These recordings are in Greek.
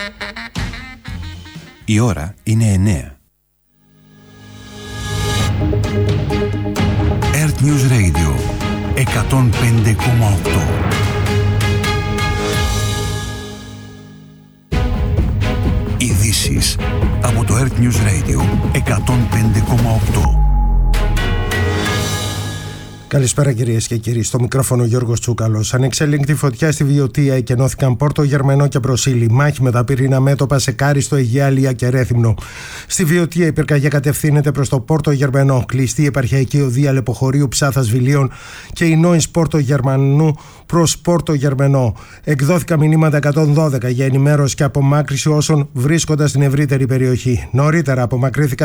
Η ώρα είναι 9. Earth News Radio 105,8. Ειδήσεις από το Earth News Radio 105,8. Καλησπέρα κυρίες και κύριοι. Στο μικρόφωνο Γιώργος Τσούκαλος. Ανεξέλεγκτη φωτιά στη Βιωτία, εκενώθηκαν Πόρτο Γερμενό και Προσήλη. Μάχη με τα πυρήνα μέτωπα σε Κάριστο, Αιγαία, Λία και Ρέθυμνο. Στη Βιωτία η πυρκαγιά κατευθύνεται προς το Πόρτο Γερμενό. Κλειστή η επαρχιακή οδεία Λεποχωρίου Ψάθας Βιλίων και η Νόης Πόρτο Γερμανού προς Πόρτο Γερμενό. Εκδόθηκαν μηνύματα 112 για ενημέρωση και απομάκρυση όσων βρίσκονταν στην ευρύτερη περιοχή. Νωρίτερα απομακρύθηκαν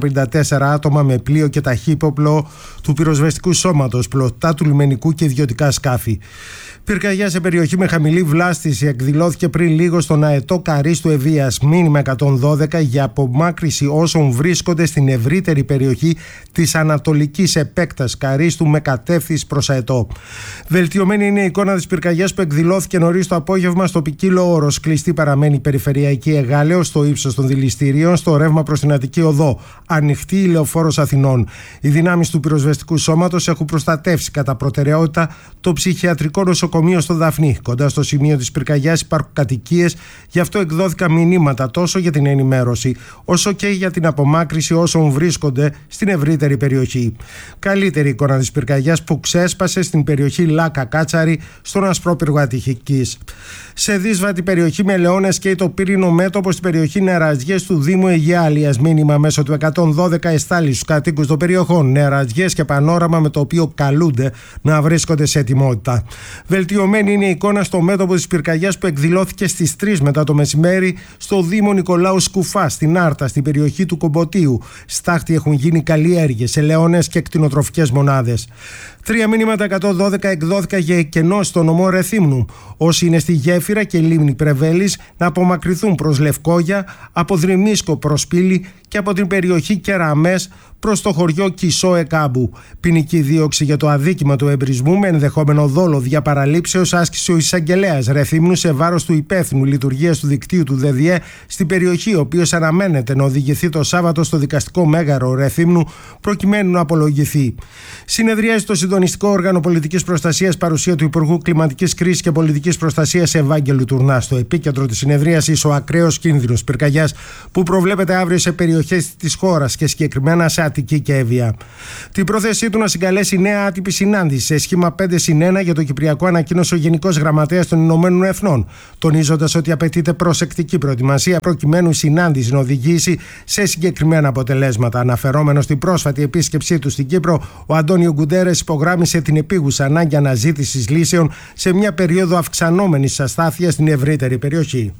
254 άτομα με πλοίο και ταχύποπλο του πυροσβεστικού σώματος, πλωτά του λιμενικού και ιδιωτικά σκάφη. Πυρκαγιά σε περιοχή με χαμηλή βλάστηση εκδηλώθηκε πριν λίγο στον αετό Καρίστου Ευβοίας. Μήνυμα 112 για απομάκρυση όσων βρίσκονται στην ευρύτερη περιοχή της ανατολικής επέκτασης Καρίστου με κατεύθυνση προς αετό. Βελτιωμένη είναι η εικόνα της πυρκαγιάς που εκδηλώθηκε νωρίς το απόγευμα στο ποικίλο όρος. Κλειστή παραμένει η περιφερειακή Εγάλεως στο ίψος των δηληστηρίων, στο ρεύμα προς την Αττική Οδό. Ανοιχτή η Λεωφόρος Αθηνών. Οι δυνάμεις του πυροσβεστικού σώματος έχουν προστατεύσει κατά προτεραιότητα το ψυχιατρικό νοσοκομείο στο Δαφνί. Κοντά στο σημείο της πυρκαγιάς υπάρχουν κατοικίες, γι' αυτό εκδόθηκαν μηνύματα τόσο για την ενημέρωση όσο και για την απομάκρυση όσων βρίσκονται στην ευρύτερη περιοχή. Καλύτερη εικόνα της πυρκαγιάς που ξέσπασε στην περιοχή Λάκα Κάτσαρη, στον Ασπρόπυργο Αττικής. Σε δύσβατη περιοχή με Λεώνες και το πύρινο μέτωπο στην περιοχή Νερατζιές του Δήμου Αιγαία-Λίας. Μήνυμα μέσω του 112 εστάλει στους κατοίκους των περιοχών Νερατζιές και Πανόραμα, με το οποίο καλούνται να βρίσκονται σε ετοιμότητα. Βελτιωμένη είναι η εικόνα στο μέτωπο της πυρκαγιάς που εκδηλώθηκε στις 3 μετά το μεσημέρι στο Δήμο Νικολάου Σκουφά, στην Άρτα, στην περιοχή του Κομποτίου. Στάχτη έχουν γίνει καλλιέργειες σε Λεώνες και κτηνοτροφικές μονάδες. 3 μήνυματα 112 εκδόθηκαν για εκενώσεις στο νομό Ρεθύμνου. Όσοι είναι στη Γέφυρα και Λίμνη Πρεβέλης να απομακρυνθούν προς Λευκόγια, από Δρυμίσκο προς Πύλη και από την περιοχή Κεραμές προς το χωριό Κισό Εκάμπου. Ποινική δίωξη για το αδίκημα του εμπρισμού με ενδεχόμενο δόλο δια παραλήψεως άσκησε ο εισαγγελέας Ρεθύμνου σε βάρος του υπεύθυνου λειτουργίας του δικτύου του ΔΔΕ στην περιοχή, ο οποίος αναμένεται να οδηγηθεί το Σάββατο στο δικαστικό μέγαρο Ρεθύμνου προκειμένου να απολογηθεί. Συνεδριάζει το συντονιστικό όργανο πολιτικής προστασίας παρουσία του Υπουργού Κλιματικής Κρίσης και Πολιτικής Προστασίας Ευάγγελου Τουρνά. Στο επίκεντρο της συνεδρίασης ο ακραίος κίνδυνος πυρκαγιάς που προβλέπεται αύριο σε περιοχές της χώρας και συγκεκριμένα σε Αττική και Εύβοια. Την πρόθεσή του να συγκαλέσει νέα άτυπη συνάντηση σε σχήμα 5+1 για το Κυπριακό ανακοίνωσε ο Γενικός Γραμματέας των Ηνωμένων Εθνών, τονίζοντας ότι απαιτείται προσεκτική προετοιμασία προκειμένου η συνάντηση να οδηγήσει σε συγκεκριμένα αποτελέσματα. Αναφερόμενο στην πρόσφατη επίσκεψή του στην Κύπρο, ο Αντώνιο Γκουντέρες υπογράμμισε την επίγουσα ανάγκη αναζήτησης λύσεων σε μια περίοδο αυξανόμενης αστάθειας στην ευρύτερη περιοχή.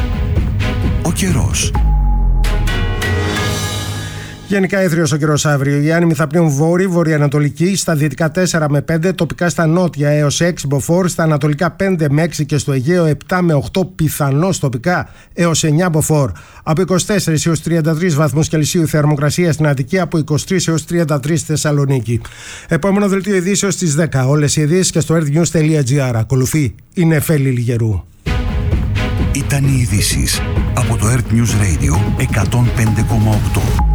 Ο καιρός. Γενικά έθριος ο καιρός αύριο. Οι άνεμοι θα πνέουν βόρειο-βορειοανατολική, στα δυτικά 4 με 5, τοπικά στα νότια έως 6 μποφόρ, στα ανατολικά 5 με 6 και στο Αιγαίο 7 με 8, πιθανώς τοπικά έως 9 μποφόρ. Από 24 έως 33 βαθμούς Κελσίου η θερμοκρασία στην Αττική, από 23 έως 33 στη Θεσσαλονίκη. Επόμενο δελτίο ειδήσεως στις 10. Όλες οι ειδήσεις και στο earthnews.gr. Ακολουθεί η Νεφέλη Λιγερού. Ήταν οι ειδήσεις από το Earth News Radio 105,8.